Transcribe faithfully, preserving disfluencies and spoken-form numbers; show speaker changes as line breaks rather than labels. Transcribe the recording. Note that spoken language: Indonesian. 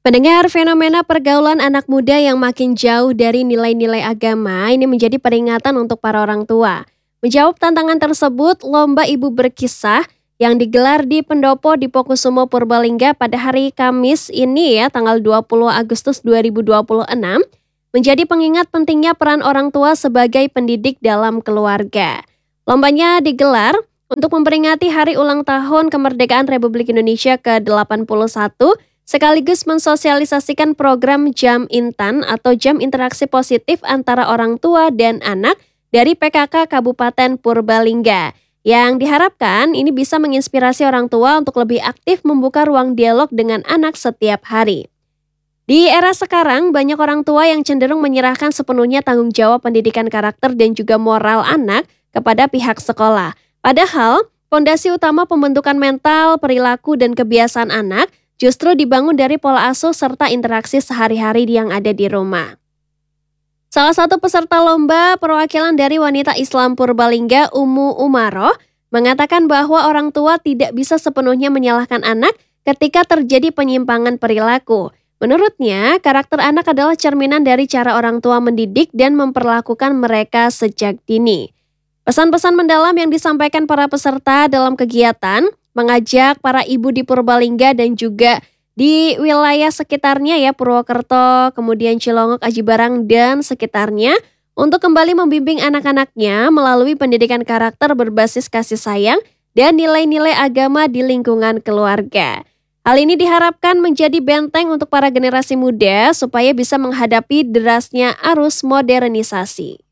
Pendengar, fenomena pergaulan anak muda yang makin jauh dari nilai-nilai agama ini menjadi peringatan untuk para orang tua. Menjawab tantangan tersebut, Lomba Ibu Berkisah yang digelar di Pendopo Dipokusumo Purbalingga pada hari Kamis ini ya, tanggal dua puluh Agustus dua ribu dua puluh enam, menjadi pengingat pentingnya peran orang tua sebagai pendidik dalam keluarga. Lombanya digelar untuk memperingati hari ulang tahun kemerdekaan Republik Indonesia ke delapan puluh satu, sekaligus mensosialisasikan program Jam Intan atau Jam Interaksi Positif antara orang tua dan anak dari P K K Kabupaten Purbalingga. Yang diharapkan ini bisa menginspirasi orang tua untuk lebih aktif membuka ruang dialog dengan anak setiap hari. Di era sekarang, banyak orang tua yang cenderung menyerahkan sepenuhnya tanggung jawab pendidikan karakter dan juga moral anak kepada pihak sekolah. Padahal, fondasi utama pembentukan mental, perilaku, dan kebiasaan anak justru dibangun dari pola asuh serta interaksi sehari-hari yang ada di rumah. Salah satu peserta lomba perwakilan dari wanita Islam Purbalingga, Umu Umaroh, mengatakan bahwa orang tua tidak bisa sepenuhnya menyalahkan anak ketika terjadi penyimpangan perilaku. Menurutnya, karakter anak adalah cerminan dari cara orang tua mendidik dan memperlakukan mereka sejak dini. Pesan-pesan mendalam yang disampaikan para peserta dalam kegiatan mengajak para ibu di Purbalingga dan juga di wilayah sekitarnya ya, Purwokerto, kemudian Cilongok, Aji Barang, dan sekitarnya untuk kembali membimbing anak-anaknya melalui pendidikan karakter berbasis kasih sayang dan nilai-nilai agama di lingkungan keluarga. Hal ini diharapkan menjadi benteng untuk para generasi muda supaya bisa menghadapi derasnya arus modernisasi.